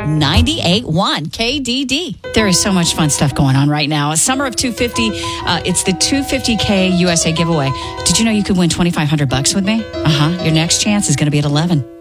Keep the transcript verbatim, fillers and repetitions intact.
ninety-eight point one K D D. There is so much fun stuff going on right now. Summer of two fifty. Uh, it's the two fifty K U S A giveaway. Did you know you could win twenty-five hundred bucks with me? Uh-huh. Your next chance is going to be at eleven.